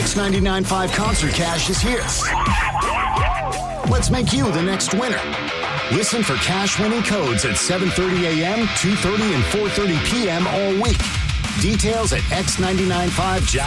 X99.5 Concert Cash is here. Let's make you the next winner. Listen for cash winning codes at 7:30 a.m., 2:30, and 4:30 p.m. all week. Details at X995